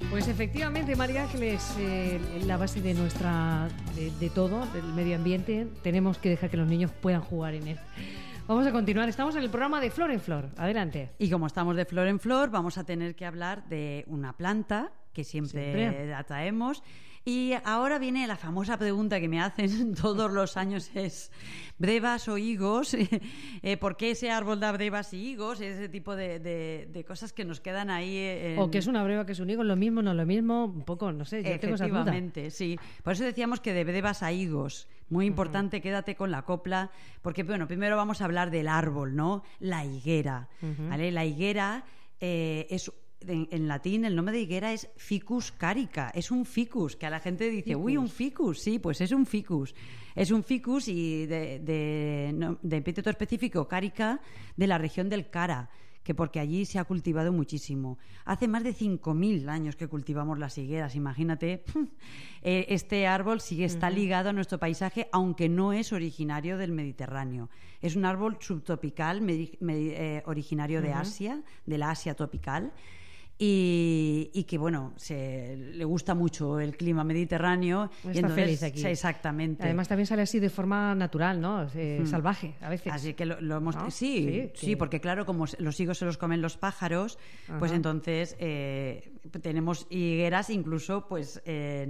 Pues efectivamente, María Ángeles, la base de de todo, del medio ambiente, tenemos que dejar que los niños puedan jugar en él. Vamos a continuar, estamos en el programa de Flor en Flor, adelante. Y como estamos de flor en flor, vamos a tener que hablar de una planta que siempre la traemos. Y ahora viene la famosa pregunta que me hacen todos los años, es brevas o higos, ¿por qué ese árbol da brevas y higos? Ese tipo de cosas que nos quedan ahí. O que es una breva, que es un higo, lo mismo, no lo mismo, un poco, no sé, yo tengo esa duda. Efectivamente, sí. Por eso decíamos que de brevas a higos. Muy importante, quédate con la copla, porque bueno, primero vamos a hablar del árbol, ¿no? La higuera, ¿vale? La higuera es... En latín el nombre de higuera es Ficus carica, es un ficus, que a la gente dice, uy, un ficus, sí, pues es un ficus y de epíteto específico carica, de la región del Cara, que porque allí se ha cultivado muchísimo. Hace más de 5.000 años que cultivamos las higueras, imagínate. Este árbol está ligado a nuestro paisaje, aunque no es originario del Mediterráneo. Es un árbol subtropical, originario de Asia, de la Asia tropical. Y que, bueno, le gusta mucho el clima mediterráneo. Está y entonces, feliz aquí. Sí, exactamente. Además también sale así de forma natural, ¿no? Salvaje, a veces. Así que lo hemos... ¿No? Sí, porque claro, como los higos se los comen los pájaros, pues entonces tenemos higueras incluso pues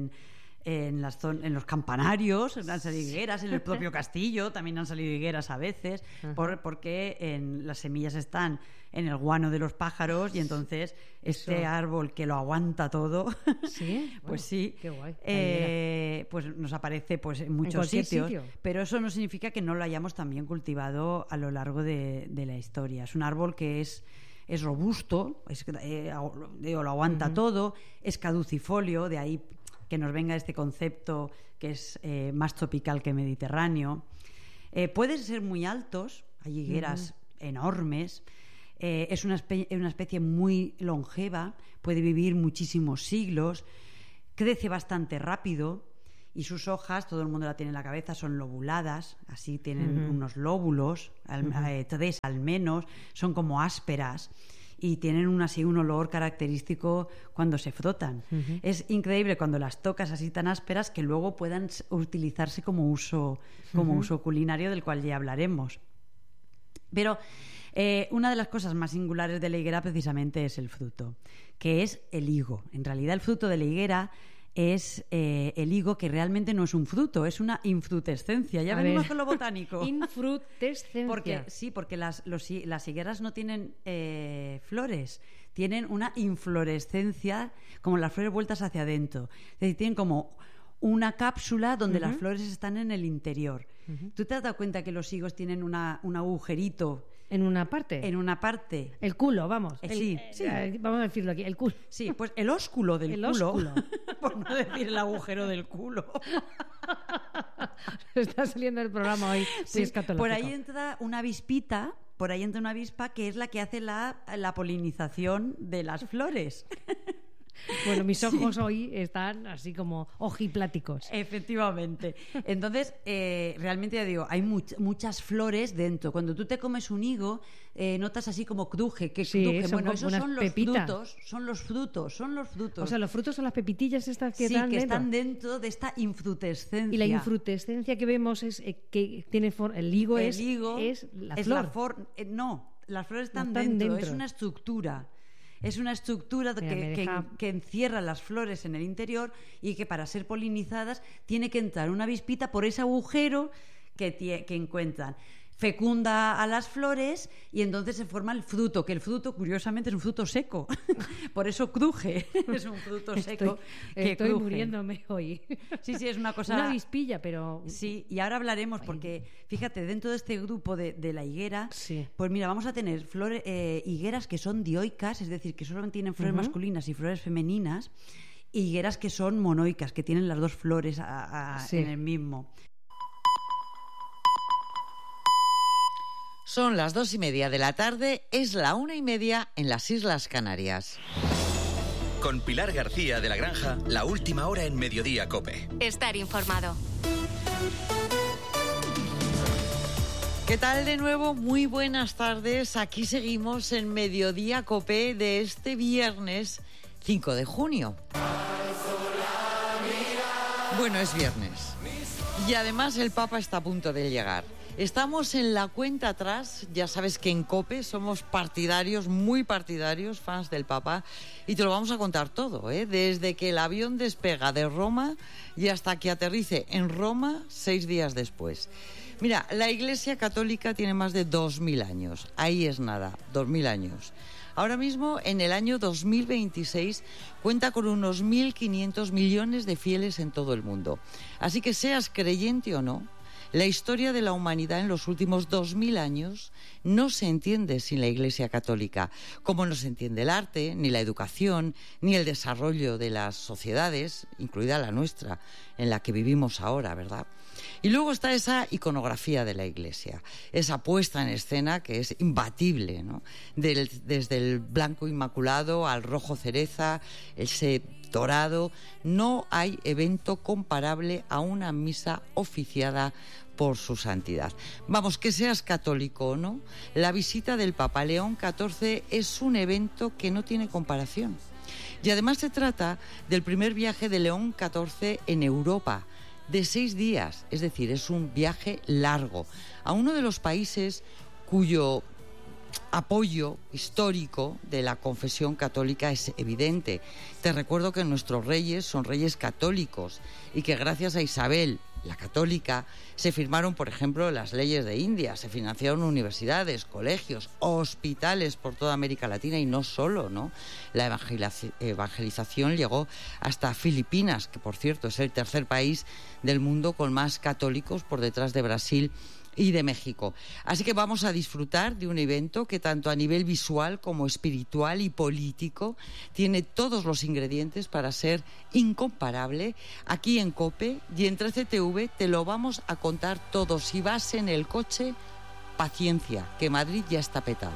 en los campanarios han salido higueras, en el propio castillo también han salido higueras a veces, porque las semillas están en el guano de los pájaros y entonces este árbol que lo aguanta todo, ¿sí? Bueno, pues sí, qué guay. pues nos aparece pues en muchos sitios, pero eso no significa que no lo hayamos también cultivado a lo largo de la historia. Es un árbol que es robusto, lo aguanta todo, es caducifolio, de ahí que nos venga este concepto que es más tropical que mediterráneo. Pueden ser muy altos, hay higueras enormes, es una especie muy longeva, puede vivir muchísimos siglos, crece bastante rápido y sus hojas, todo el mundo la tiene en la cabeza, son lobuladas, así tienen unos lóbulos, 3 al menos, son como ásperas. Y tienen un olor característico cuando se frotan. Es increíble cuando las tocas así tan ásperas que luego puedan utilizarse como uso culinario, del cual ya hablaremos. Pero una de las cosas más singulares de la higuera precisamente es el fruto, que es el higo. En realidad el fruto de la higuera es el higo, que realmente no es un fruto, es una infrutescencia. Ya venimos con lo botánico. Infrutescencia. Porque las higueras no tienen flores, tienen una inflorescencia, como las flores vueltas hacia adentro. Es decir, tienen como una cápsula donde las flores están en el interior. ¿Tú te has dado cuenta que los higos tienen un agujerito? ¿En una parte? En una parte. El culo, vamos. Sí. Vamos a decirlo aquí, el culo. Sí, pues el ósculo del culo. Ósculo. Por no decir el agujero del culo. Está saliendo el programa hoy. Sí, por ahí entra una avispa que es la que hace la polinización de las flores. Bueno, mis ojos hoy están así como ojipláticos. Efectivamente. Entonces, realmente ya digo, hay muchas flores dentro. Cuando tú te comes un higo, notas así como cruje, que cruje. Bueno, esos son los frutos. Son los frutos. O sea, los frutos son las pepitillas estas que están dentro. Están dentro de esta infrutescencia. Y la infrutescencia que vemos es que tiene el higo es la flor. No, las flores están dentro. Es una estructura. Es una estructura que encierra las flores en el interior y que para ser polinizadas tiene que entrar una avispita por ese agujero que encuentran. Fecunda a las flores y entonces se forma el fruto, que el fruto curiosamente es un fruto seco. Por eso cruje. Es un fruto seco que estoy cruje. muriéndome hoy. Sí, es una cosa... Una avispilla, pero... Sí, y ahora hablaremos porque, fíjate, dentro de este grupo de la higuera, pues mira, vamos a tener higueras que son dioicas, es decir, que solamente tienen flores masculinas y flores femeninas, y higueras que son monoicas, que tienen las dos flores en el mismo. Son las 2:30 de la tarde, es la 1:30 en las Islas Canarias. Con Pilar García de la Granja, la última hora en Mediodía COPE. Estar informado. ¿Qué tal de nuevo? Muy buenas tardes. Aquí seguimos en Mediodía COPE de este viernes 5 de junio. Bueno, es viernes. Y además el Papa está a punto de llegar. Estamos en la cuenta atrás, ya sabes que en COPE somos partidarios, muy partidarios, fans del Papa, y te lo vamos a contar todo, desde que el avión despega de Roma y hasta que aterrice en Roma 6 días después. Mira, la Iglesia Católica tiene más de 2.000 años, ahí es nada, 2.000 años. Ahora mismo, en el año 2026, cuenta con unos 1.500 millones de fieles en todo el mundo. Así que seas creyente o no, la historia de la humanidad en los últimos 2.000 años no se entiende sin la Iglesia Católica, como no se entiende el arte, ni la educación, ni el desarrollo de las sociedades, incluida la nuestra, en la que vivimos ahora, ¿verdad? Y luego está esa iconografía de la Iglesia, esa puesta en escena que es imbatible, ¿no? Desde el blanco inmaculado al rojo cereza, ese dorado, no hay evento comparable a una misa oficiada por su santidad. Vamos, que seas católico o no, la visita del Papa León XIV es un evento que no tiene comparación. Y además se trata del primer viaje de León XIV en Europa, de 6 días, es decir, es un viaje largo, a uno de los países cuyo apoyo histórico de la confesión católica es evidente. Te recuerdo que nuestros reyes son reyes católicos y que gracias a Isabel, la católica, se firmaron, por ejemplo, las leyes de India, se financiaron universidades, colegios, hospitales por toda América Latina y no solo, ¿no? La evangelización llegó hasta Filipinas, que por cierto es el tercer país del mundo con más católicos por detrás de Brasil y de México. Así que vamos a disfrutar de un evento que tanto a nivel visual como espiritual y político tiene todos los ingredientes para ser incomparable. Aquí en COPE y en 13TV te lo vamos a contar todo. Si vas en el coche, paciencia, que Madrid ya está petado.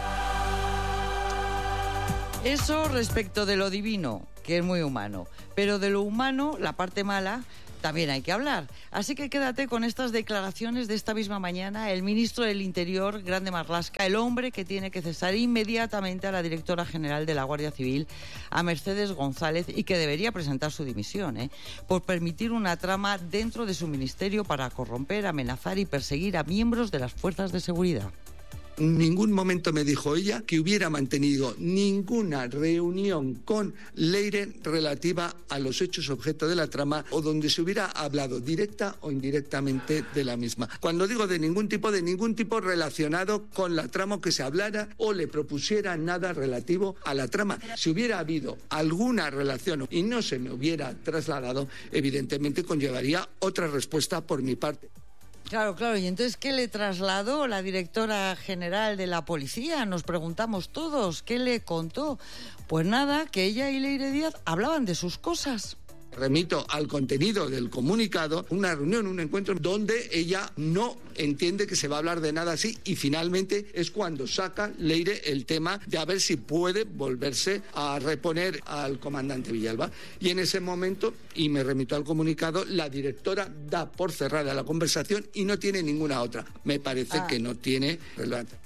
Eso respecto de lo divino, que es muy humano, pero de lo humano, la parte mala, también hay que hablar. Así que quédate con estas declaraciones de esta misma mañana. El ministro del Interior, Grande Marlaska, el hombre que tiene que cesar inmediatamente a la directora general de la Guardia Civil, a Mercedes González, y que debería presentar su dimisión, por permitir una trama dentro de su ministerio para corromper, amenazar y perseguir a miembros de las fuerzas de seguridad. En ningún momento me dijo ella que hubiera mantenido ninguna reunión con Leire relativa a los hechos objeto de la trama o donde se hubiera hablado directa o indirectamente de la misma. Cuando digo de ningún tipo relacionado con la trama, que se hablara o le propusiera nada relativo a la trama. Si hubiera habido alguna relación y no se me hubiera trasladado, evidentemente conllevaría otra respuesta por mi parte. Claro, y entonces, ¿qué le trasladó la directora general de la policía? Nos preguntamos todos, ¿qué le contó? Pues nada, que ella y Leire Díaz hablaban de sus cosas. Remito al contenido del comunicado, una reunión, un encuentro donde ella no entiende que se va a hablar de nada así y finalmente es cuando saca Leire el tema de a ver si puede volverse a reponer al comandante Villalba. Y en ese momento, y me remito al comunicado, la directora da por cerrada la conversación y no tiene ninguna otra. Me parece que no tiene relevancia.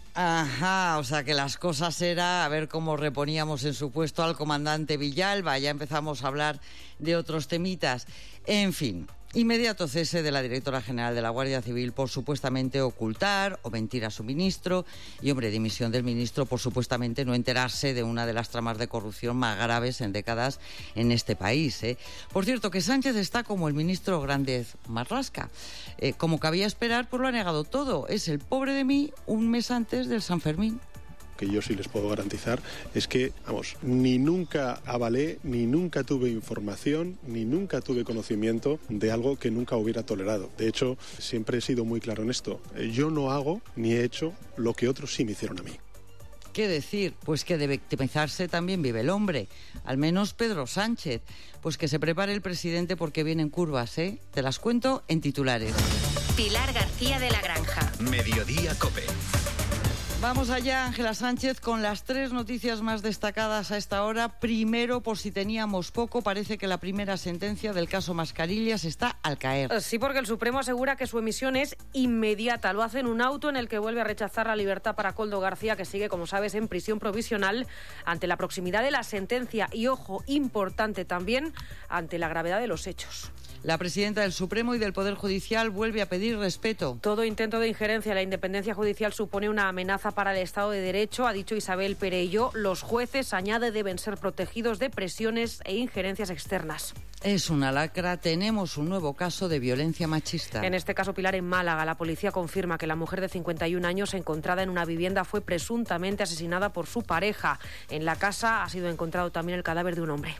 Ajá, o sea que las cosas era a ver cómo reponíamos en su puesto al comandante Villalba. Ya empezamos a hablar de otros temitas. En fin, inmediato cese de la directora general de la Guardia Civil por supuestamente ocultar o mentir a su ministro y, hombre, dimisión del ministro por supuestamente no enterarse de una de las tramas de corrupción más graves en décadas en este país. Por cierto, que Sánchez está como el ministro Grande Marlaska. Como cabía esperar, pues lo ha negado todo. Es el pobre de mí un mes antes del San Fermín. Que yo sí les puedo garantizar es que, ni nunca avalé, ni nunca tuve información, ni nunca tuve conocimiento de algo que nunca hubiera tolerado. De hecho, siempre he sido muy claro en esto. Yo no hago ni he hecho lo que otros sí me hicieron a mí. ¿Qué decir? Pues que de victimizarse también vive el hombre, al menos Pedro Sánchez. Pues que se prepare el presidente porque vienen curvas, ¿eh? Te las cuento en titulares. Pilar García de la Granja. Mediodía COPE. Vamos allá, Ángela Sánchez, con las 3 noticias más destacadas a esta hora. Primero, por si teníamos poco, parece que la primera sentencia del caso Mascarillas está al caer. Sí, porque el Supremo asegura que su emisión es inmediata. Lo hace en un auto en el que vuelve a rechazar la libertad para Koldo García, que sigue, como sabes, en prisión provisional ante la proximidad de la sentencia y, ojo, importante también, ante la gravedad de los hechos. La presidenta del Supremo y del Poder Judicial vuelve a pedir respeto. Todo intento de injerencia en la independencia judicial supone una amenaza para el Estado de Derecho, ha dicho Isabel Perelló. Los jueces, añade, deben ser protegidos de presiones e injerencias externas. Es una lacra. Tenemos un nuevo caso de violencia machista. En este caso, Pilar, en Málaga, la policía confirma que la mujer de 51 años encontrada en una vivienda fue presuntamente asesinada por su pareja. En la casa ha sido encontrado también el cadáver de un hombre.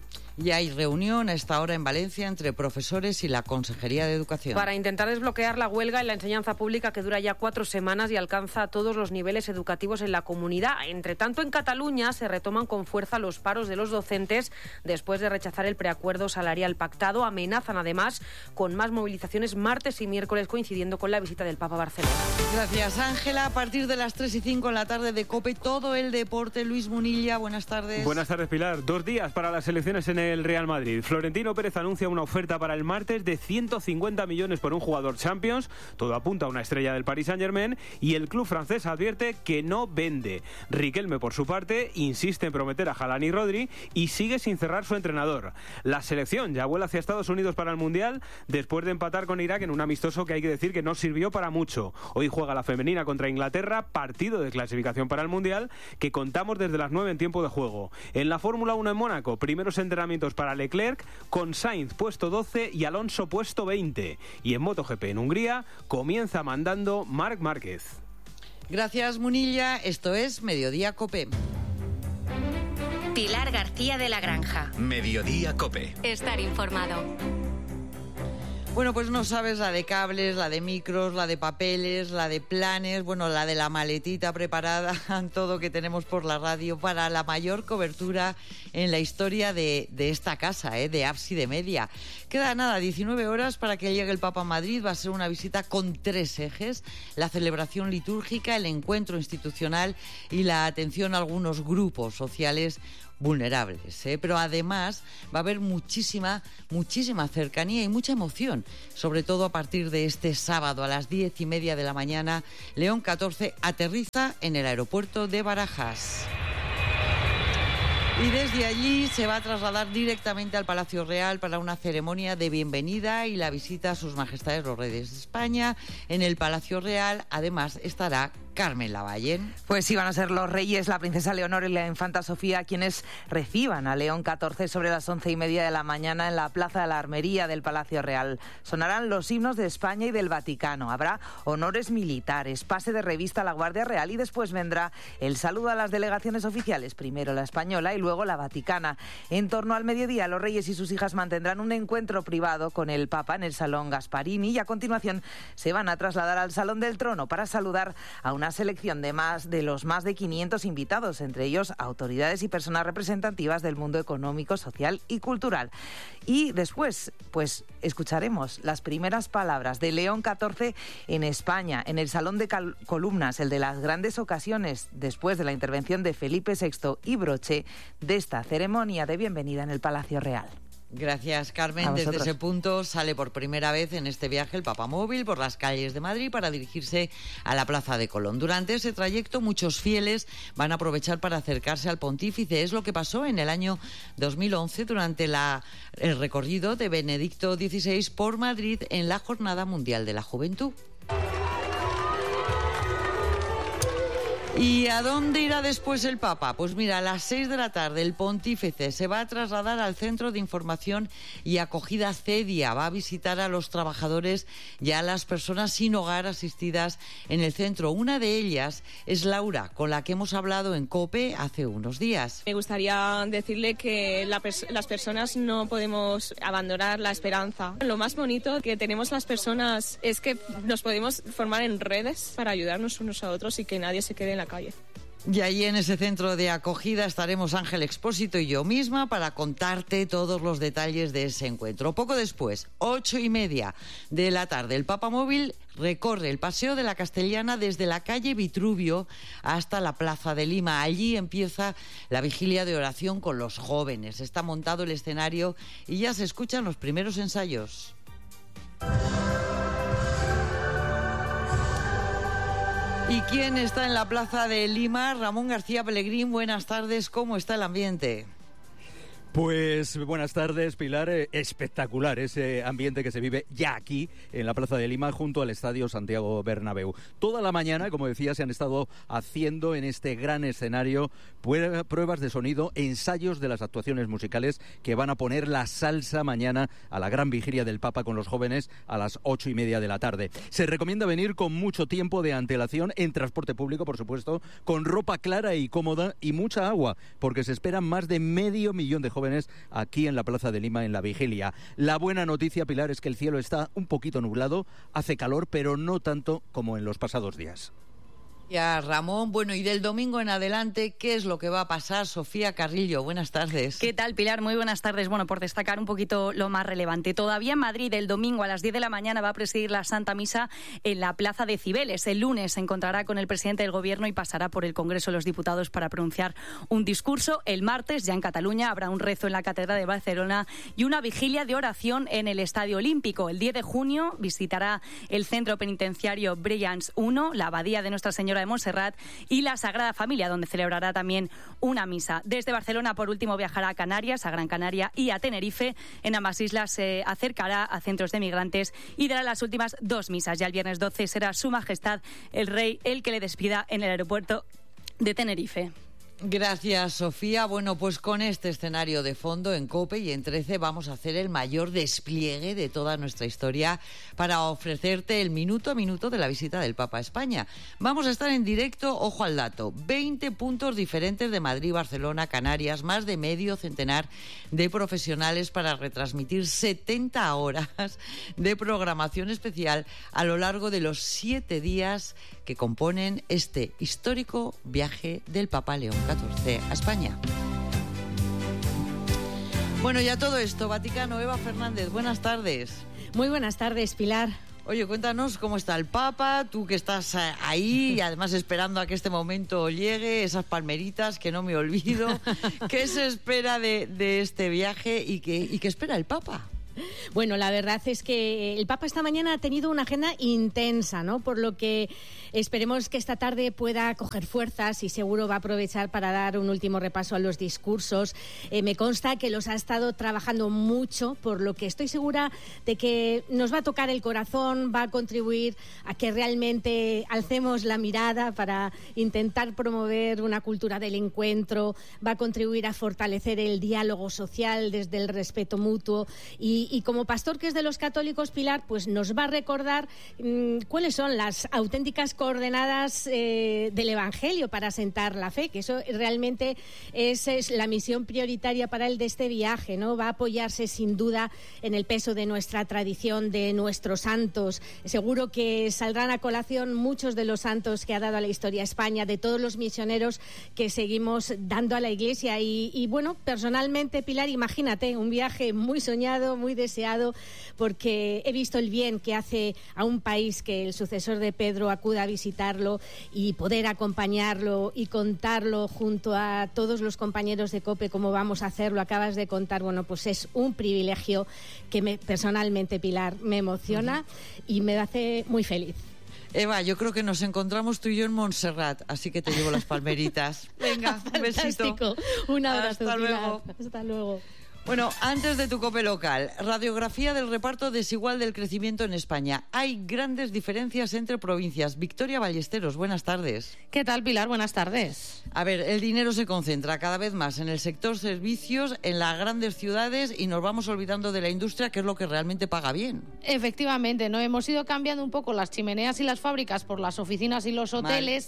Ya hay reunión a esta hora en Valencia entre profesores y la Consejería de Educación. Para intentar desbloquear la huelga en la enseñanza pública, que dura ya 4 semanas y alcanza todos los niveles educativos en la comunidad. Entre tanto, en Cataluña se retoman con fuerza los paros de los docentes después de rechazar el preacuerdo salarial pactado. Amenazan además con más movilizaciones martes y miércoles, coincidiendo con la visita del Papa a Barcelona. Gracias, Ángela. A partir de las 3 y 5 en la tarde de COPE, todo el deporte. Luis Munilla, buenas tardes. Buenas tardes, Pilar. 2 días para las elecciones en el Real Madrid. Florentino Pérez anuncia una oferta para el martes de 150 millones por un jugador Champions. Todo apunta a una estrella del Paris Saint-Germain y el club francés advierte que no vende. Riquelme, por su parte, insiste en prometer a Haaland y Rodri y sigue sin cerrar su entrenador. La selección ya vuela hacia Estados Unidos para el Mundial después de empatar con Irak en un amistoso que hay que decir que no sirvió para mucho. Hoy juega la femenina contra Inglaterra, partido de clasificación para el Mundial que contamos desde las 9 en tiempo de juego. En la Fórmula 1 en Mónaco, primeros entrenamientos para Leclerc, con Sainz puesto 12 y Alonso puesto 20. Y en MotoGP en Hungría comienza mandando Marc Márquez. Gracias, Munilla. Esto es Mediodía COPE. Pilar García de la Granja. Mediodía COPE. Estar informado. Bueno, pues no sabes la de cables, la de micros, la de papeles, la de planes, bueno, la de la maletita preparada, todo que tenemos por la radio para la mayor cobertura en la historia de esta casa, de Ábside Media. Queda nada, 19 horas para que llegue el Papa a Madrid. Va a ser una visita con 3 ejes: la celebración litúrgica, el encuentro institucional y la atención a algunos grupos sociales vulnerables, pero además va a haber muchísima cercanía y mucha emoción, sobre todo a partir de este sábado a las 10:30 de la mañana. León XIV aterriza en el aeropuerto de Barajas. Y desde allí se va a trasladar directamente al Palacio Real para una ceremonia de bienvenida y la visita a sus majestades los reyes de España. En el Palacio Real, además, estará Carmen Lavalle. Pues sí, van a ser los reyes, la princesa Leonor y la infanta Sofía quienes reciban a León XIV sobre las 11:30 de la mañana en la Plaza de la Armería del Palacio Real. Sonarán los himnos de España y del Vaticano. Habrá honores militares, pase de revista a la Guardia Real y después vendrá el saludo a las delegaciones oficiales, primero la española y luego la vaticana. En torno al mediodía, los reyes y sus hijas mantendrán un encuentro privado con el Papa en el Salón Gasparini y a continuación se van a trasladar al Salón del Trono para saludar a una selección de los más de 500 invitados, entre ellos autoridades y personas representativas del mundo económico, social y cultural. Y después, pues escucharemos las primeras palabras de León XIV en España, en el Salón de Columnas, el de las grandes ocasiones, después de la intervención de Felipe VI y broche de esta ceremonia de bienvenida en el Palacio Real. Gracias, Carmen. Desde ese punto sale por primera vez en este viaje el Papamóvil por las calles de Madrid para dirigirse a la Plaza de Colón. Durante ese trayecto, muchos fieles van a aprovechar para acercarse al pontífice. Es lo que pasó en el año 2011 durante el recorrido de Benedicto XVI por Madrid en la Jornada Mundial de la Juventud. ¿Y a dónde irá después el Papa? Pues mira, a las 6 de la tarde el pontífice se va a trasladar al Centro de Información y Acogida CEDIA. Va a visitar a los trabajadores y a las personas sin hogar asistidas en el centro. Una de ellas es Laura, con la que hemos hablado en COPE hace unos días. Me gustaría decirle que las personas no podemos abandonar la esperanza. Lo más bonito que tenemos las personas es que nos podemos formar en redes para ayudarnos unos a otros y que nadie se quede en la calle. Y ahí en ese centro de acogida estaremos Ángel Expósito y yo misma para contarte todos los detalles de ese encuentro. Poco después, 8:30 de la tarde, el Papamóvil recorre el Paseo de la Castellana desde la calle Vitruvio hasta la Plaza de Lima. Allí empieza la vigilia de oración con los jóvenes. Está montado el escenario y ya se escuchan los primeros ensayos. ¿Y quién está en la Plaza de Lima? Ramón García Pellegrín, buenas tardes. ¿Cómo está el ambiente? Pues buenas tardes, Pilar. Espectacular ese ambiente que se vive ya aquí en la Plaza de Lima junto al Estadio Santiago Bernabéu. Toda la mañana, como decía, se han estado haciendo en este gran escenario pruebas de sonido, ensayos de las actuaciones musicales que van a poner la salsa mañana a la gran vigilia del Papa con los jóvenes a las 8:30 de la tarde. Se recomienda venir con mucho tiempo de antelación, en transporte público, por supuesto, con ropa clara y cómoda y mucha agua, porque se esperan más de 500,000 de jóvenes aquí en la Plaza de Lima en la vigilia. La buena noticia, Pilar, es que el cielo está un poquito nublado, hace calor, pero no tanto como en los pasados días. Ya, Ramón. Bueno, y del domingo en adelante, ¿qué es lo que va a pasar? Sofía Carrillo, buenas tardes. ¿Qué tal, Pilar? Muy buenas tardes. Bueno, por destacar un poquito lo más relevante. Todavía en Madrid, el domingo a las 10 de la mañana va a presidir la Santa Misa en la Plaza de Cibeles. El lunes se encontrará con el presidente del Gobierno y pasará por el Congreso de los Diputados para pronunciar un discurso. El martes, ya en Cataluña, habrá un rezo en la Catedral de Barcelona y una vigilia de oración en el Estadio Olímpico. El 10 de junio visitará el centro penitenciario Brians 1, la Abadía de Nuestra Señora de Montserrat y la Sagrada Familia, donde celebrará también una misa. Desde Barcelona, por último, viajará a Canarias, a Gran Canaria y a Tenerife. En ambas islas se acercará a centros de migrantes y dará las últimas 2 misas. Ya el viernes 12 será Su Majestad el Rey el que le despida en el aeropuerto de Tenerife. Gracias, Sofía. Bueno, pues con este escenario de fondo en COPE y en 13 vamos a hacer el mayor despliegue de toda nuestra historia para ofrecerte el minuto a minuto de la visita del Papa a España. Vamos a estar en directo, ojo al dato, 20 puntos diferentes de Madrid, Barcelona, Canarias, más de medio centenar de profesionales para retransmitir 70 horas de programación especial a lo largo de los 7 días que componen este histórico viaje del Papa León XIV a España. Bueno, ya todo esto, Vaticano, Eva Fernández, buenas tardes. Muy buenas tardes, Pilar. Oye, cuéntanos cómo está el Papa, tú que estás ahí y además esperando a que este momento llegue, esas palmeritas que no me olvido. ¿Qué se espera de este viaje y qué espera el Papa? Bueno, la verdad es que el Papa esta mañana ha tenido una agenda intensa, ¿no? Por lo que esperemos que esta tarde pueda coger fuerzas y seguro va a aprovechar para dar un último repaso a los discursos. Me consta que los ha estado trabajando mucho, por lo que estoy segura de que nos va a tocar el corazón, va a contribuir a que realmente alcemos la mirada para intentar promover una cultura del encuentro, va a contribuir a fortalecer el diálogo social desde el respeto mutuo y como pastor que es de los católicos, Pilar, pues nos va a recordar cuáles son las auténticas coordenadas del Evangelio para asentar la fe, que eso realmente es la misión prioritaria para él de este viaje, ¿no? Va a apoyarse sin duda en el peso de nuestra tradición, de nuestros santos. Seguro que saldrán a colación muchos de los santos que ha dado a la historia España, de todos los misioneros que seguimos dando a la Iglesia y bueno, personalmente, Pilar, imagínate, un viaje muy soñado, muy deseado, porque he visto el bien que hace a un país que el sucesor de Pedro acuda a visitarlo y poder acompañarlo y contarlo junto a todos los compañeros de COPE cómo vamos a hacerlo. Acabas de contar, bueno, pues es un privilegio que personalmente, Pilar, me emociona y me hace muy feliz. Eva, yo creo que nos encontramos tú y yo en Montserrat, así que te llevo las palmeritas. Venga, un besito. Fantástico. Un abrazo, Hasta Pilar. luego. Hasta luego. Bueno, antes de tu COPE local, radiografía del reparto desigual del crecimiento en España. Hay grandes diferencias entre provincias. Victoria Ballesteros, buenas tardes. ¿Qué tal, Pilar? Buenas tardes. A ver, el dinero se concentra cada vez más en el sector servicios, en las grandes ciudades y nos vamos olvidando de la industria, que es lo que realmente paga bien. Efectivamente, ¿no? Hemos ido cambiando un poco las chimeneas y las fábricas por las oficinas y los hoteles.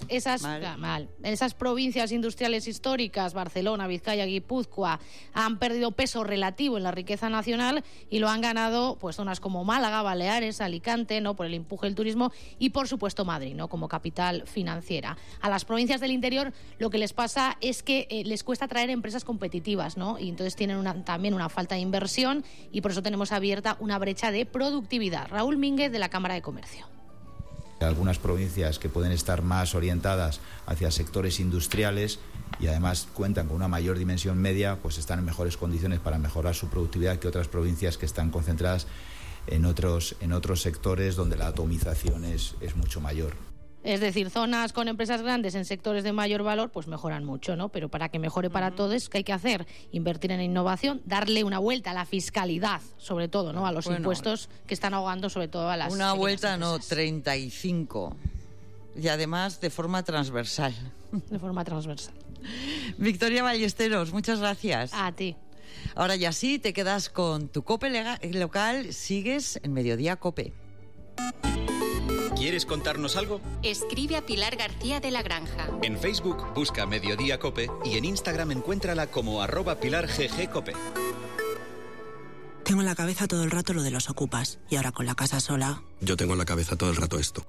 Esas provincias industriales históricas, Barcelona, Vizcaya, Guipúzcoa, han perdido peso relativo en la riqueza nacional y lo han ganado pues zonas como Málaga, Baleares, Alicante, ¿no? Por el empuje del turismo y por supuesto Madrid, ¿no? Como capital financiera. A las provincias del interior lo que les pasa es que les cuesta atraer empresas competitivas, ¿no? Y entonces tienen también una falta de inversión y por eso tenemos abierta una brecha de productividad. Raúl Mínguez, de la Cámara de Comercio. Algunas provincias que pueden estar más orientadas hacia sectores industriales y además cuentan con una mayor dimensión media, pues están en mejores condiciones para mejorar su productividad que otras provincias que están concentradas en otros sectores donde la atomización es mucho mayor. Es decir, zonas con empresas grandes en sectores de mayor valor, pues mejoran mucho, ¿no? Pero para que mejore para todos, ¿qué hay que hacer? Invertir en innovación, darle una vuelta a la fiscalidad, sobre todo, ¿no? A los impuestos que están ahogando sobre todo a las Una vuelta, empresas. no, 35. Y además de forma transversal. De forma transversal. Victoria Ballesteros, muchas gracias. A ti. Ahora ya sí, te quedas con tu COPE local, sigues en Mediodía COPE. ¿Quieres contarnos algo? Escribe a Pilar García de la Granja. En Facebook busca Mediodía COPE y en Instagram encuéntrala como @PilarGGCope. Tengo en la cabeza todo el rato lo de los ocupas y ahora con la casa sola. Yo tengo en la cabeza todo el rato esto.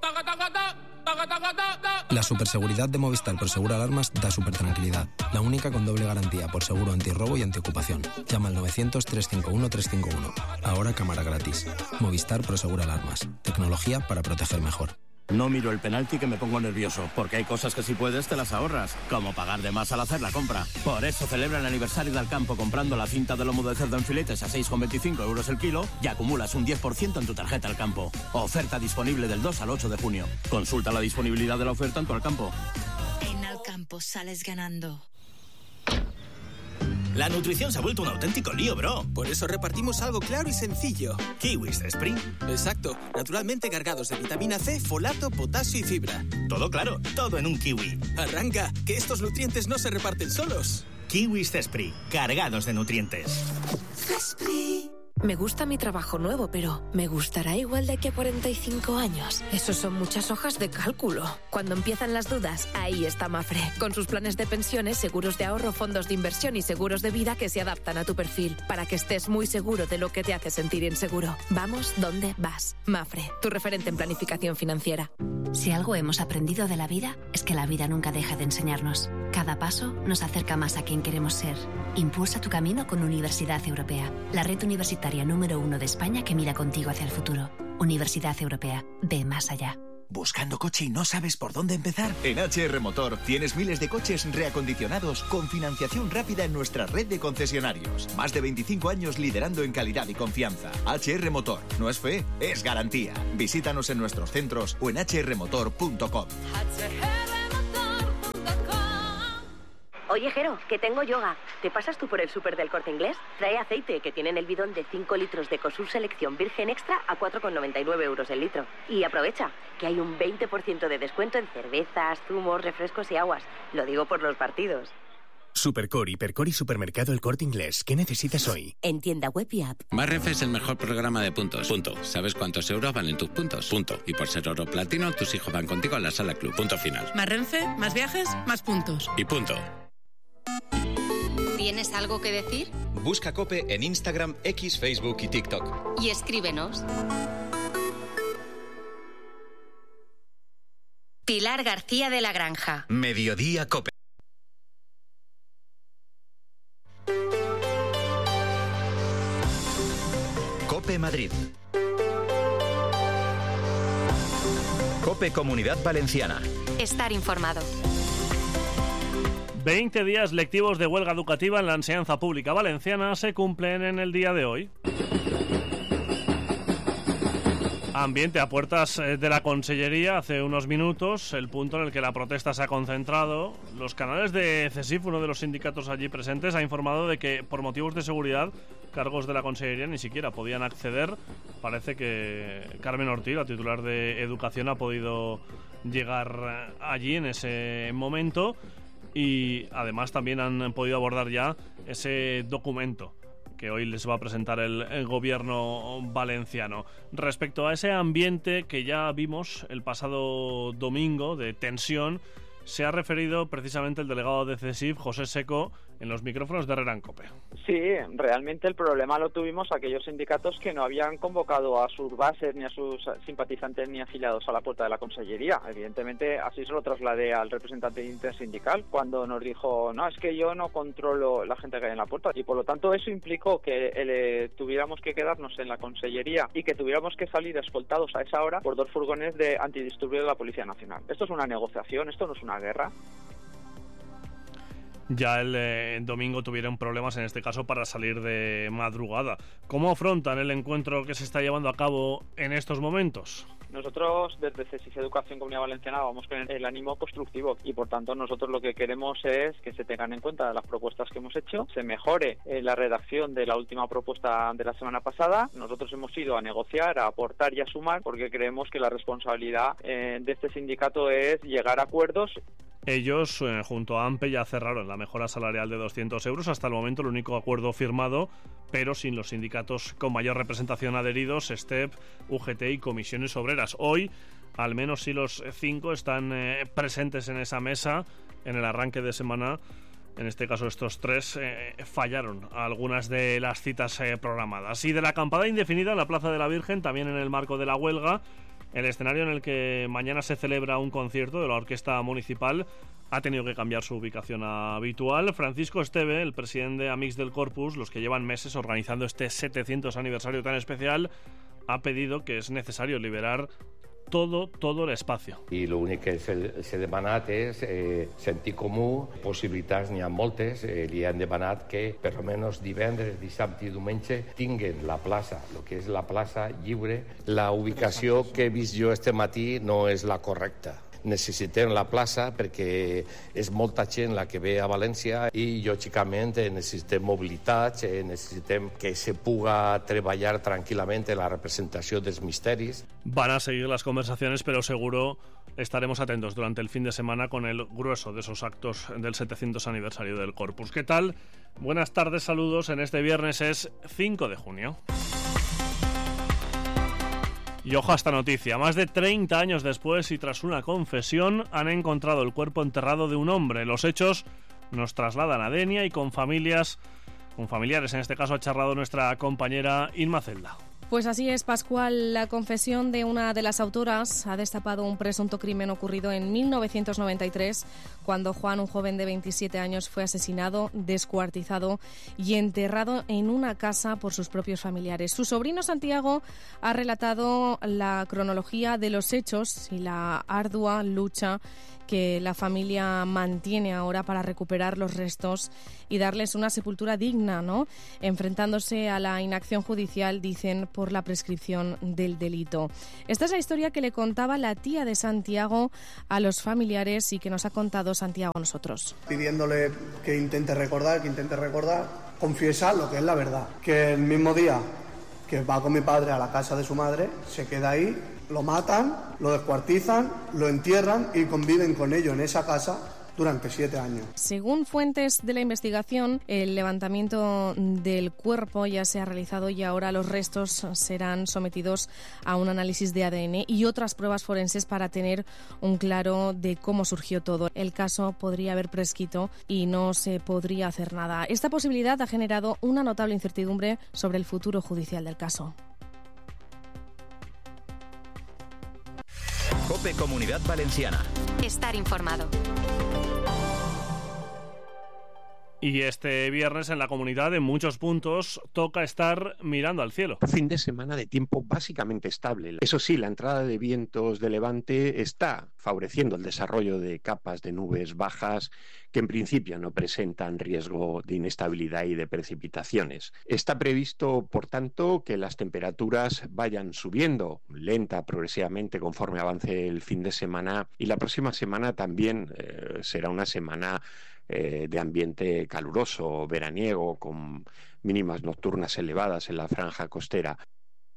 La superseguridad de Movistar Prosegura Alarmas da super tranquilidad. La única con doble garantía por seguro antirrobo y antiocupación. Llama al 900-351-351. Ahora cámara gratis. Movistar Prosegura Alarmas. Tecnología para proteger mejor. No miro el penalti que me pongo nervioso, porque hay cosas que si puedes te las ahorras, como pagar de más al hacer la compra. Por eso celebra el aniversario de Alcampo comprando la cinta de lomo de cerdo en filetes a 6,25 euros el kilo y acumulas un 10% en tu tarjeta Alcampo. Oferta disponible del 2 al 8 de junio. Consulta la disponibilidad de la oferta en tu Alcampo. En Alcampo sales ganando. La nutrición se ha vuelto un auténtico lío, bro. Por eso repartimos algo claro y sencillo. Kiwis Spring. Exacto, naturalmente cargados de vitamina C, folato, potasio y fibra. Todo claro, todo en un kiwi. Arranca, que estos nutrientes no se reparten solos. Kiwis Cespri, cargados de nutrientes. Cespri. Me gusta mi trabajo nuevo, pero ¿me gustará igual de aquí a 45 años? Eso son muchas hojas de cálculo. Cuando empiezan las dudas, ahí está Mafre. Con sus planes de pensiones, seguros de ahorro, fondos de inversión y seguros de vida que se adaptan a tu perfil, para que estés muy seguro de lo que te hace sentir inseguro. Vamos donde vas. Mafre, tu referente en planificación financiera. Si algo hemos aprendido de la vida, es que la vida nunca deja de enseñarnos. Cada paso nos acerca más a quien queremos ser. Impulsa tu camino con Universidad Europea, la red universitaria número 1 de España que mira contigo hacia el futuro. Universidad Europea, ve más allá. ¿Buscando coche y no sabes por dónde empezar? En HR Motor tienes miles de coches reacondicionados con financiación rápida en nuestra red de concesionarios. Más de 25 años liderando en calidad y confianza. HR Motor, no es fe, es garantía. Visítanos en nuestros centros o en hrmotor.com. Oye, Jero, que tengo yoga. ¿Te pasas tú por el súper del Corte Inglés? Trae aceite, que tienen el bidón de 5 litros de Ecosur Selección Virgen Extra a 4,99 euros el litro. Y aprovecha, que hay un 20% de descuento en cervezas, zumos, refrescos y aguas. Lo digo por los partidos. Supercore, Hipercore y Supermercado El Corte Inglés. ¿Qué necesitas hoy? En tienda web y app. Más es el mejor programa de puntos. Punto. ¿Sabes cuántos euros valen tus puntos? Punto. Y por ser oro platino, tus hijos van contigo a la sala club. Punto final. Más Renfe, más viajes, más puntos. Y punto. ¿Tienes algo que decir? Busca COPE en Instagram, X, Facebook y TikTok. Y escríbenos. Pilar García de la Granja. Mediodía COPE. COPE Madrid. COPE Comunidad Valenciana. Estar informado. 20 días lectivos de huelga educativa en la enseñanza pública valenciana se cumplen en el día de hoy. Ambiente a puertas de la Consellería hace unos minutos, el punto en el que la protesta se ha concentrado. Los canales de CESIF, uno de los sindicatos allí presentes, ha informado de que por motivos de seguridad cargos de la Consellería ni siquiera podían acceder. Parece que Carmen Ortiz, la titular de Educación, ha podido llegar allí en ese momento. Y además también han podido abordar ya ese documento que hoy les va a presentar el gobierno valenciano. Respecto a ese ambiente que ya vimos el pasado domingo de tensión, se ha referido precisamente el delegado de CESIF, José Seco, en los micrófonos de Herrera en COPE. Sí, realmente el problema lo tuvimos aquellos sindicatos que no habían convocado a sus bases, ni a sus simpatizantes, ni afiliados a la puerta de la Consellería. Evidentemente, así se lo trasladé al representante intersindical cuando nos dijo, no, es que yo no controlo la gente que hay en la puerta. Y por lo tanto eso implicó que tuviéramos que quedarnos en la Consellería y que tuviéramos que salir escoltados a esa hora por 2 furgones de antidisturbios de la Policía Nacional. Esto es una negociación, esto no es una guerra. Ya el domingo tuvieron problemas, en este caso, para salir de madrugada. ¿Cómo afrontan el encuentro que se está llevando a cabo en estos momentos? Nosotros desde CESIF Educación Comunidad Valenciana vamos con el ánimo constructivo y por tanto nosotros lo que queremos es que se tengan en cuenta las propuestas que hemos hecho, se mejore la redacción de la última propuesta de la semana pasada. Nosotros hemos ido a negociar, a aportar y a sumar porque creemos que la responsabilidad de este sindicato es llegar a acuerdos. Ellos, junto a AMPE, ya cerraron la mejora salarial de 200 euros. Hasta el momento el único acuerdo firmado, pero sin los sindicatos con mayor representación adheridos, STEP, UGT y Comisiones Obreras. Hoy, al menos sí los 5 están presentes en esa mesa en el arranque de semana. En este caso estos 3 fallaron a algunas de las citas programadas. Y de la acampada indefinida en la Plaza de la Virgen, también en el marco de la huelga, el escenario en el que mañana se celebra un concierto de la Orquesta Municipal ha tenido que cambiar su ubicación habitual. Francisco Esteve, el presidente de Amics del Corpus, los que llevan meses organizando este 700 aniversario tan especial, ha pedido que es necesario liberar todo el espacio. I l'únic que s'ha demanat és sentir comú, possibilitats n'hi ha moltes, li han demanat que per almenys divendres, dissabte i diumenge tinguen la plaça, el que és la plaça lliure. La ubicació que he vist jo este matí no és la correcta. Necessitem la plaça perquè és molta gent la que ve a València i lògicament necessitem mobilitat, necessitem que se puga treballar tranquil·lament en la representació dels misteris. Van a seguir las conversaciones, pero seguro estaremos atentos durante el fin de semana con el grueso de esos actos del 700 aniversario del Corpus. ¿Qué tal? Buenas tardes, saludos. En este viernes es 5 de junio. Y ojo a esta noticia, más de 30 años después y tras una confesión han encontrado el cuerpo enterrado de un hombre. Los hechos nos trasladan a Denia y con familiares en este caso ha charlado nuestra compañera Inma Celda. Pues así es, Pascual. La confesión de una de las autoras ha destapado un presunto crimen ocurrido en 1993, cuando Juan, un joven de 27 años, fue asesinado, descuartizado y enterrado en una casa por sus propios familiares. Su sobrino Santiago ha relatado la cronología de los hechos y la ardua lucha que la familia mantiene ahora para recuperar los restos y darles una sepultura digna, ¿no? Enfrentándose a la inacción judicial, dicen, por la prescripción del delito. Esta es la historia que le contaba la tía de Santiago a los familiares y que nos ha contado Santiago a nosotros. Pidiéndole que intente recordar, confiesa lo que es la verdad. Que el mismo día que va con mi padre a la casa de su madre, se queda ahí, lo matan, lo descuartizan, lo entierran y conviven con ello en esa casa durante 7 años. Según fuentes de la investigación, el levantamiento del cuerpo ya se ha realizado y ahora los restos serán sometidos a un análisis de ADN y otras pruebas forenses para tener un claro de cómo surgió todo. El caso podría haber prescrito y no se podría hacer nada. Esta posibilidad ha generado una notable incertidumbre sobre el futuro judicial del caso. COPE Comunidad Valenciana. Estar informado. Y este viernes en la comunidad, en muchos puntos, toca estar mirando al cielo. Fin de semana de tiempo básicamente estable. Eso sí, la entrada de vientos de levante está favoreciendo el desarrollo de capas de nubes bajas que en principio no presentan riesgo de inestabilidad y de precipitaciones. Está previsto, por tanto, que las temperaturas vayan subiendo lenta, progresivamente, conforme avance el fin de semana, y la próxima semana también será una semana de ambiente caluroso, veraniego, con mínimas nocturnas elevadas en la franja costera.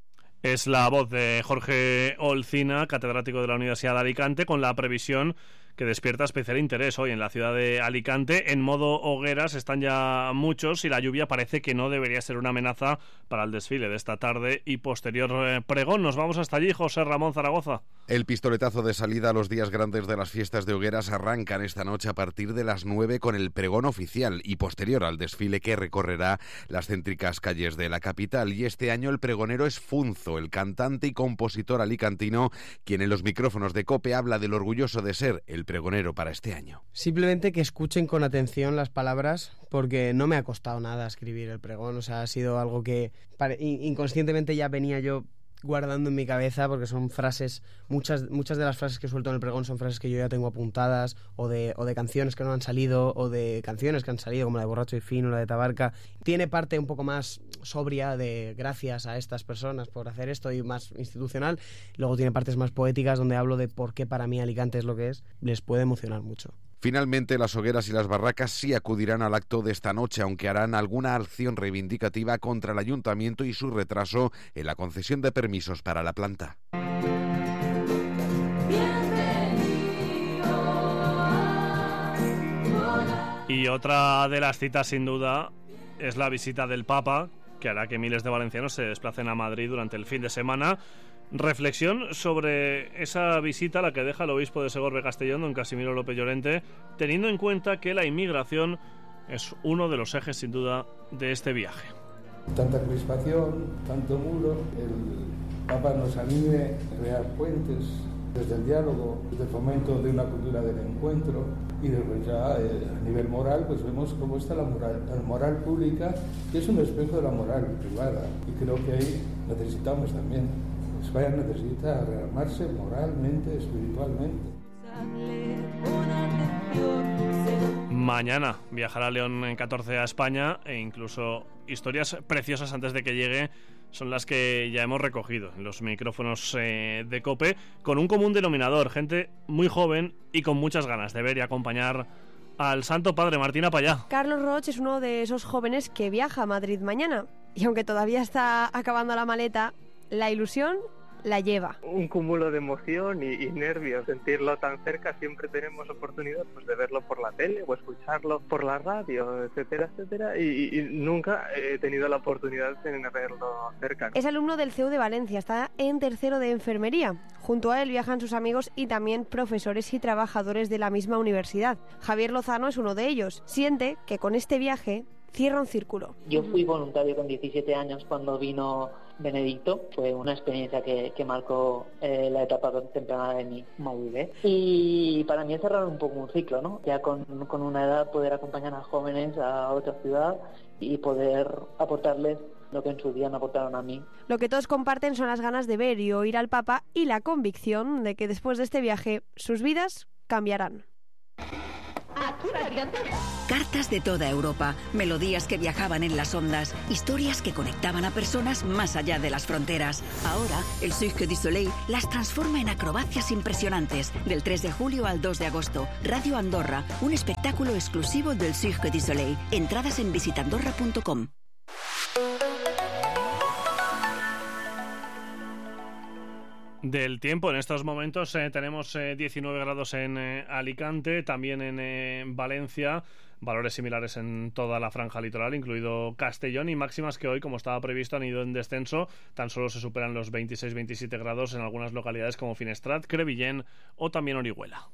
Es la voz de Jorge Olcina, catedrático de la Universidad de Alicante, con la previsión que despierta especial interés hoy en la ciudad de Alicante. En modo hogueras están ya muchos y la lluvia parece que no debería ser una amenaza para el desfile de esta tarde y posterior pregón. Nos vamos hasta allí, José Ramón Zaragoza. El pistoletazo de salida a los días grandes de las fiestas de hogueras arrancan esta noche a partir de las 9 con el pregón oficial y posterior al desfile que recorrerá las céntricas calles de la capital. Y este año el pregonero es Funzo, el cantante y compositor alicantino, quien en los micrófonos de COPE habla de lo orgulloso de ser el pregonero para este año. Simplemente que escuchen con atención las palabras, porque no me ha costado nada escribir el pregón. O sea, ha sido algo que inconscientemente ya venía yo guardando en mi cabeza, porque son frases, muchas de las frases que suelto en el pregón son frases que yo ya tengo apuntadas, o de canciones que no han salido, o de canciones que han salido, como la de Borracho y Fino, la de Tabarca. Tiene parte un poco más sobria de gracias a estas personas por hacer esto y más institucional. Luego tiene partes más poéticas donde hablo de por qué para mí Alicante es lo que es. Les puede emocionar mucho. Finalmente, las hogueras y las barracas sí acudirán al acto de esta noche, aunque harán alguna acción reivindicativa contra el ayuntamiento y su retraso en la concesión de permisos para la planta. Y otra de las citas, sin duda, es la visita del Papa, que hará que miles de valencianos se desplacen a Madrid durante el fin de semana. Reflexión sobre esa visita, la que deja el obispo de Segorbe Castellón, don Casimiro López Llorente, teniendo en cuenta que la inmigración es uno de los ejes, sin duda, de este viaje. Tanta crispación, tanto muro, el Papa nos anime a crear puentes desde el diálogo, desde el fomento de una cultura del encuentro y después ya a nivel moral pues vemos cómo está la moral pública, que es un espejo de la moral privada, y creo que ahí necesitamos también. España necesita rearmarse moralmente, espiritualmente. Mañana viajará León en 14 a España e incluso historias preciosas antes de que llegue son las que ya hemos recogido en los micrófonos de COPE, con un común denominador: gente muy joven y con muchas ganas de ver y acompañar al Santo Padre. Martina Payá. Carlos Roch es uno de esos jóvenes que viaja a Madrid mañana, y aunque todavía está acabando la maleta, la ilusión la lleva. Un cúmulo de emoción y nervios. Sentirlo tan cerca, siempre tenemos oportunidad pues de verlo por la tele o escucharlo por la radio, etcétera, etcétera, y nunca he tenido la oportunidad de verlo cerca. Es alumno del CEU de Valencia, está en tercero de enfermería. Junto a él viajan sus amigos y también profesores y trabajadores de la misma universidad. Javier Lozano es uno de ellos. Siente que con este viaje cierra un círculo. Yo fui voluntario con 17 años cuando vino Benedicto. Fue una experiencia que marcó la etapa temprana de mi madurez. Y para mí es cerrar un poco un ciclo, ¿no? Ya con una edad poder acompañar a jóvenes a otra ciudad y poder aportarles lo que en su día me aportaron a mí. Lo que todos comparten son las ganas de ver y oír al Papa y la convicción de que después de este viaje sus vidas cambiarán. Cartas de toda Europa, melodías que viajaban en las ondas, historias que conectaban a personas más allá de las fronteras. Ahora, el Cirque du Soleil las transforma en acrobacias impresionantes. Del 3 de julio al 2 de agosto, Radio Andorra, un espectáculo exclusivo del Cirque du Soleil. Entradas en visitandorra.com. Del tiempo, en estos momentos tenemos 19 grados en Alicante, también en Valencia, valores similares en toda la franja litoral, incluido Castellón, y máximas que hoy, como estaba previsto, han ido en descenso. Tan solo se superan los 26-27 grados en algunas localidades como Finestrat, Crevillent o también Orihuela.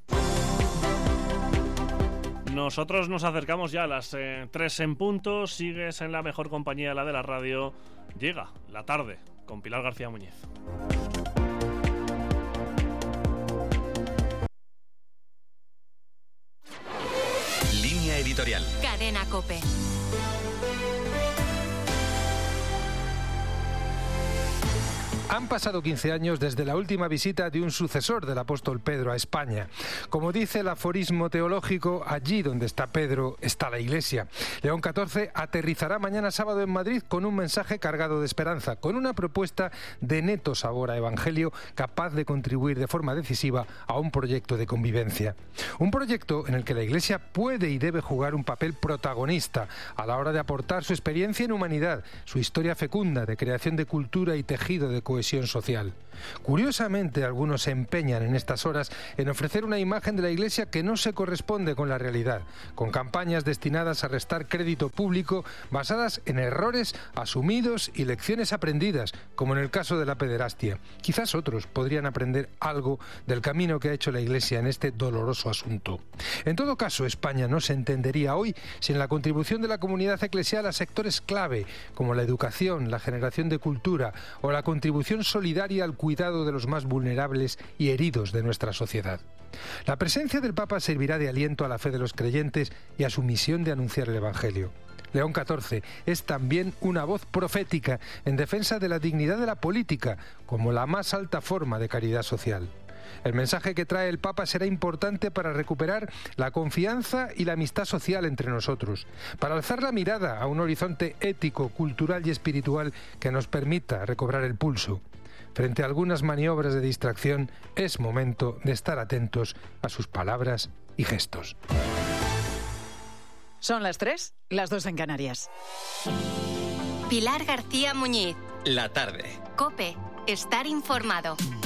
Nosotros nos acercamos ya a las 3 en punto. Sigues en la mejor compañía, la de la radio. Llega la tarde con Pilar García Muñiz. Línea editorial. Cadena COPE. Han pasado 15 años desde la última visita de un sucesor del apóstol Pedro a España. Como dice el aforismo teológico, allí donde está Pedro está la Iglesia. León XIV aterrizará mañana sábado en Madrid con un mensaje cargado de esperanza, con una propuesta de neto sabor a evangelio capaz de contribuir de forma decisiva a un proyecto de convivencia. Un proyecto en el que la Iglesia puede y debe jugar un papel protagonista a la hora de aportar su experiencia en humanidad, su historia fecunda de creación de cultura y tejido de cohesión cohesión social. Curiosamente, algunos se empeñan en estas horas en ofrecer una imagen de la Iglesia que no se corresponde con la realidad, con campañas destinadas a restar crédito público basadas en errores asumidos y lecciones aprendidas, como en el caso de la pederastia. Quizás otros podrían aprender algo del camino que ha hecho la Iglesia en este doloroso asunto. En todo caso, España no se entendería hoy sin la contribución de la comunidad eclesial a sectores clave, como la educación, la generación de cultura o la contribución solidaria al cuidado de los más vulnerables y heridos de nuestra sociedad. La presencia del Papa servirá de aliento a la fe de los creyentes y a su misión de anunciar el Evangelio. León XIV es también una voz profética en defensa de la dignidad de la política como la más alta forma de caridad social. El mensaje que trae el Papa será importante para recuperar la confianza y la amistad social entre nosotros, para alzar la mirada a un horizonte ético, cultural y espiritual que nos permita recobrar el pulso. Frente a algunas maniobras de distracción, es momento de estar atentos a sus palabras y gestos. Son las 3, las 2 en Canarias. Pilar García Muñiz. La tarde. COPE. Estar informado.